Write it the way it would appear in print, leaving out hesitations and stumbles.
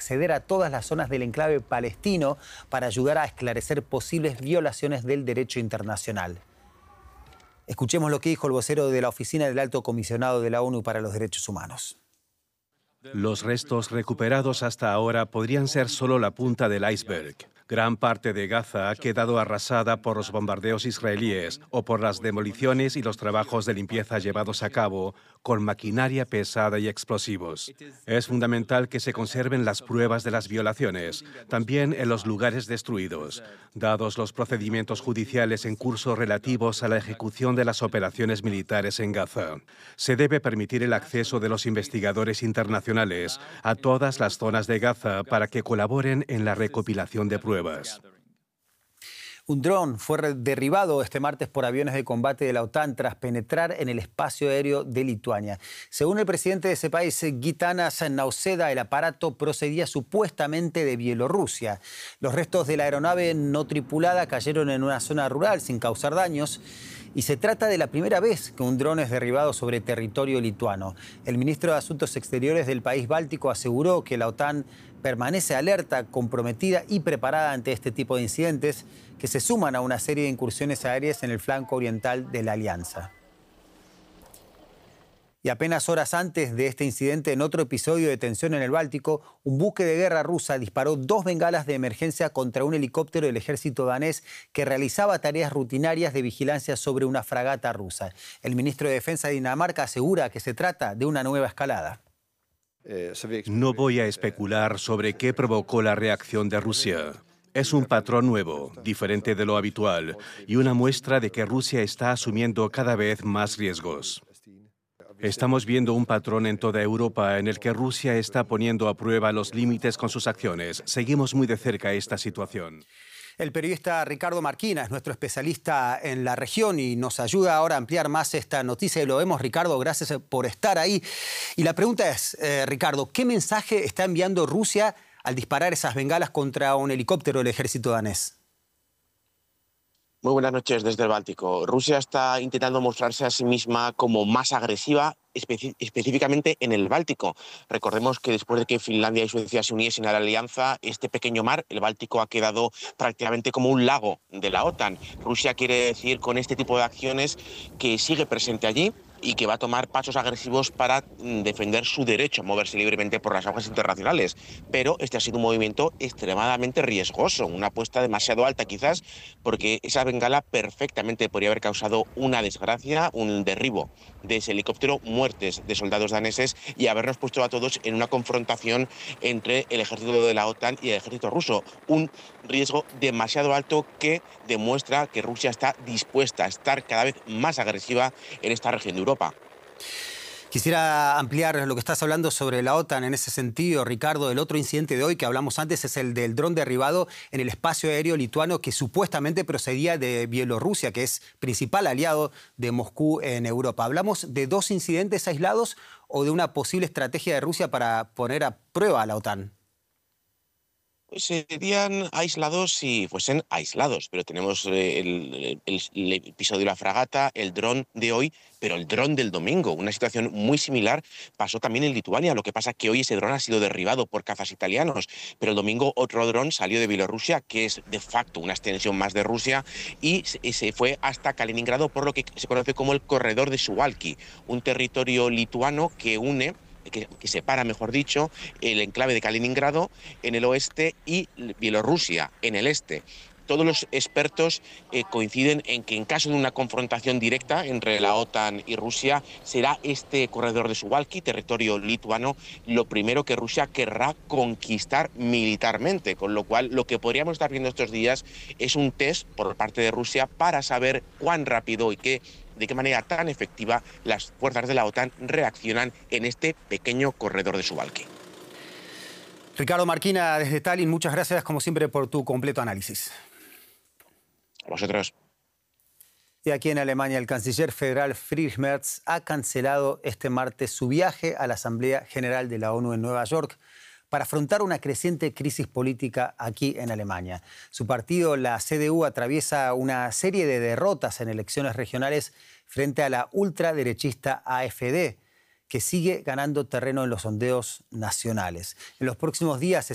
acceder a todas las zonas del enclave palestino para ayudar a esclarecer posibles violaciones del derecho internacional. Escuchemos lo que dijo el vocero de la Oficina del Alto Comisionado de la ONU para los Derechos Humanos. Los restos recuperados hasta ahora podrían ser solo la punta del iceberg. Gran parte de Gaza ha quedado arrasada por los bombardeos israelíes o por las demoliciones y los trabajos de limpieza llevados a cabo con maquinaria pesada y explosivos. Es fundamental que se conserven las pruebas de las violaciones, también en los lugares destruidos, dados los procedimientos judiciales en curso relativos a la ejecución de las operaciones militares en Gaza. Se debe permitir el acceso de los investigadores internacionales a todas las zonas de Gaza para que colaboren en la recopilación de pruebas. Un dron fue derribado este martes por aviones de combate de la OTAN tras penetrar en el espacio aéreo de Lituania. Según el presidente de ese país, Gitanas Nausėda, el aparato procedía supuestamente de Bielorrusia. Los restos de la aeronave no tripulada cayeron en una zona rural sin causar daños. Y se trata de la primera vez que un dron es derribado sobre territorio lituano. El ministro de Asuntos Exteriores del país báltico aseguró que la OTAN permanece alerta, comprometida y preparada ante este tipo de incidentes que se suman a una serie de incursiones aéreas en el flanco oriental de la alianza. Y apenas horas antes de este incidente, en otro episodio de tensión en el Báltico, un buque de guerra rusa disparó 2 bengalas de emergencia contra un helicóptero del ejército danés que realizaba tareas rutinarias de vigilancia sobre una fragata rusa. El ministro de Defensa de Dinamarca asegura que se trata de una nueva escalada. No voy a especular sobre qué provocó la reacción de Rusia. Es un patrón nuevo, diferente de lo habitual, y una muestra de que Rusia está asumiendo cada vez más riesgos. Estamos viendo un patrón en toda Europa en el que Rusia está poniendo a prueba los límites con sus acciones. Seguimos muy de cerca esta situación. El periodista Ricardo Marquina es nuestro especialista en la región y nos ayuda ahora a ampliar más esta noticia. Y lo vemos, Ricardo, gracias por estar ahí. Y la pregunta es, Ricardo, ¿qué mensaje está enviando Rusia al disparar esas bengalas contra un helicóptero del ejército danés? Muy buenas noches desde el Báltico. Rusia está intentando mostrarse a sí misma como más agresiva, específicamente en el Báltico. Recordemos que después de que Finlandia y Suecia se uniesen a la alianza, este pequeño mar, el Báltico, ha quedado prácticamente como un lago de la OTAN. Rusia quiere decir con este tipo de acciones que sigue presente allí y que va a tomar pasos agresivos para defender su derecho a moverse libremente por las aguas internacionales. Pero este ha sido un movimiento extremadamente riesgoso, una apuesta demasiado alta quizás, porque esa bengala perfectamente podría haber causado una desgracia, un derribo de ese helicóptero, muertes de soldados daneses y habernos puesto a todos en una confrontación entre el ejército de la OTAN y el ejército ruso. Un riesgo demasiado alto que demuestra que Rusia está dispuesta a estar cada vez más agresiva en esta región de Europa. Quisiera ampliar lo que estás hablando sobre la OTAN en ese sentido, Ricardo. El otro incidente de hoy que hablamos antes es el del dron derribado en el espacio aéreo lituano que supuestamente procedía de Bielorrusia, que es principal aliado de Moscú en Europa. ¿Hablamos de 2 incidentes aislados o de una posible estrategia de Rusia para poner a prueba a la OTAN? Serían aislados si fuesen aislados, pero tenemos el episodio de la fragata, el dron de hoy, pero el dron del domingo. Una situación muy similar pasó también en Lituania. Lo que pasa es que hoy ese dron ha sido derribado por cazas italianos, pero el domingo otro dron salió de Bielorrusia, que es de facto una extensión más de Rusia, y se fue hasta Kaliningrado por lo que se conoce como el corredor de Suwałki, un territorio lituano que une, que separa, mejor dicho, el enclave de Kaliningrado en el oeste y Bielorrusia en el este. Todos los expertos coinciden en que en caso de una confrontación directa entre la OTAN y Rusia, será este corredor de Suwałki, territorio lituano, lo primero que Rusia querrá conquistar militarmente, con lo cual lo que podríamos estar viendo estos días es un test por parte de Rusia para saber cuán rápido y de qué manera tan efectiva las fuerzas de la OTAN reaccionan en este pequeño corredor de Suwałki. Ricardo Marquina, desde Tallinn, muchas gracias como siempre por tu completo análisis. A vosotros. Y aquí en Alemania, el canciller federal Friedrich Merz ha cancelado este martes su viaje a la Asamblea General de la ONU en Nueva York para afrontar una creciente crisis política aquí en Alemania. Su partido, la CDU, atraviesa una serie de derrotas en elecciones regionales frente a la ultraderechista AfD, que sigue ganando terreno en los sondeos nacionales. En los próximos días